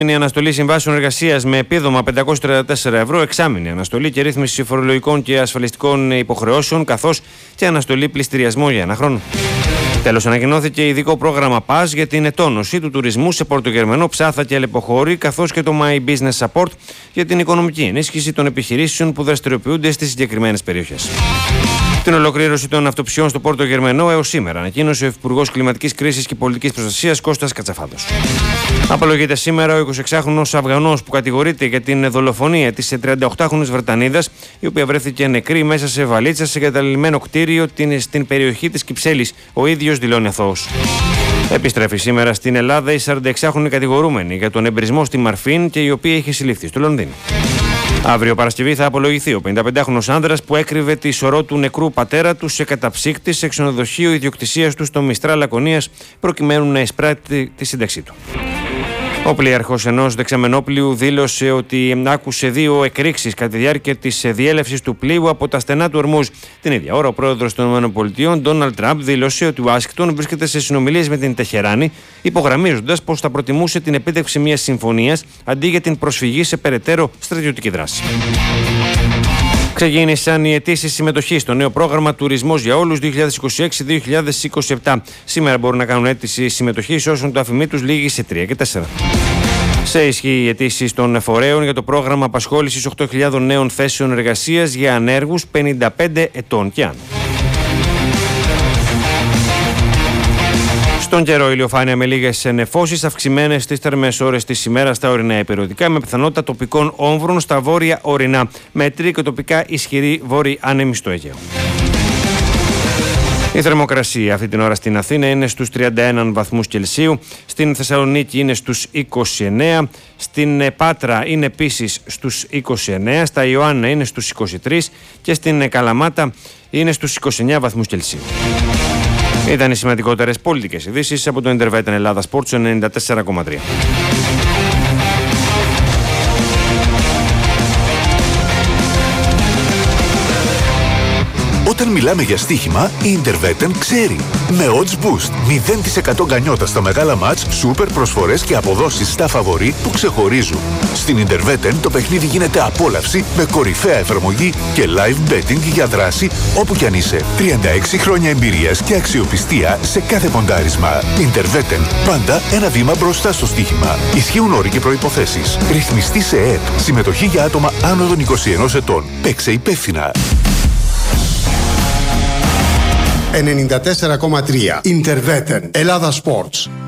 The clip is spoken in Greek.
Η αναστολή συμβάσεων εργασίας με επίδομα 534 ευρώ, εξάμηνη αναστολή και ρύθμιση φορολογικών και ασφαλιστικών υποχρεώσεων, καθώς και αναστολή πληστηριασμό για ένα χρόνο. Τέλος, ανακοινώθηκε ειδικό πρόγραμμα PAS για την ετόνωση του τουρισμού σε Πορτογερμανό, Ψάθα και Αλεποχώρη, καθώς και το My Business Support για την οικονομική ενίσχυση των επιχειρήσεων που δραστηριοποιούνται στις συγκεκριμένες περιοχές. Την ολοκλήρωση των αυτοψιών στο Πόρτο Γερμανό έως σήμερα ανακοίνωσε ο Υπουργός Κλιματικής Κρίσης και Πολιτικής Προστασίας Κώστας Κατσαφάδος. Απολογείται σήμερα ο 26χρονος Αφγανός που κατηγορείται για την δολοφονία της 38χρονης Βρετανίδας, η οποία βρέθηκε νεκρή μέσα σε βαλίτσα σε εγκαταλειμμένο κτίριο στην περιοχή της Κυψέλης. Ο ίδιος δηλώνει αθώος. Επιστρέφει σήμερα στην Ελλάδα η 46χρονη κατηγορούμενη για τον εμπρισμό στη Μαρφίν και η οποία είχε συλληφθεί στο Λονδίνο. Αύριο Παρασκευή θα απολογηθεί ο 55χρονος άνδρας που έκρυβε τη σωρό του νεκρού πατέρα του σε καταψύκτη σε ξενοδοχείο ιδιοκτησίας του στο Μιστρά Λακωνίας, προκειμένου να εισπράττει τη σύνταξή του. Ο πλοίαρχος ενός δεξαμενόπλοιου δήλωσε ότι άκουσε 2 εκρήξεις κατά τη διάρκεια της διέλευσης του πλοίου από τα στενά του Ορμούζ. Την ίδια ώρα, ο πρόεδρος των ΗΠΑ, Ντόναλντ Τραμπ, δήλωσε ότι ο Ουάσιγκτον βρίσκεται σε συνομιλίες με την Τεχεράνη, υπογραμμίζοντας πως θα προτιμούσε την επίτευξη μιας συμφωνίας αντί για την προσφυγή σε περαιτέρω στρατιωτική δράση. Ξεκίνησαν οι αιτήσεις συμμετοχής στο νέο πρόγραμμα Τουρισμός για Όλους 2026-2027. Σήμερα μπορούν να κάνουν αίτηση συμμετοχής όσων το αφημί τους λήγει σε 3 και 4. Σε ισχύ οι αιτήσεις των φορέων για το πρόγραμμα απασχόλησης 8.000 νέων θέσεων εργασίας για ανέργους 55 ετών και άνω. Στον καιρό, ηλιοφάνεια με λίγες νεφώσεις, αυξημένες στις θερμές ώρες της ημέρας στα ορεινά υπηρετικά, με πιθανότητα τοπικών όμβρων στα βόρεια ορεινά, μέτρη και τοπικά ισχυρή βόρειη άνεμη στο Αιγαίο. Η θερμοκρασία αυτή την ώρα στην Αθήνα είναι στους 31 βαθμούς Κελσίου, στην Θεσσαλονίκη είναι στους 29, στην Πάτρα είναι επίσης στους 29, στα Ιωάννα είναι στους 23 και στην Καλαμάτα είναι στους 29 βαθμούς Κελσίου. Ήταν οι σημαντικότερες πολιτικές ειδήσεις από το Intervetan Ελλάδα Sports 94,3. Όταν μιλάμε για στοίχημα, η Intervetan ξέρει. Με odds boost, 0% γκανιότα στα μεγάλα μάτς, σούπερ προσφορές και αποδόσεις στα φαβορί που ξεχωρίζουν. Στην Intervetan το παιχνίδι γίνεται απόλαυση με κορυφαία εφαρμογή και live betting για δράση όπου κι αν είσαι. 36 χρόνια εμπειρίας και αξιοπιστία σε κάθε ποντάρισμα. Intervetan, πάντα ένα βήμα μπροστά στο στοίχημα. Ισχύουν όροι και προϋποθέσεις. Ρυθμιστή σε ΕΕΠ. Συμμετοχή για άτομα άνω των 21 ετών. Παίξε υπεύθυνα. 94,3 Intervetan Ελλάδα Sports.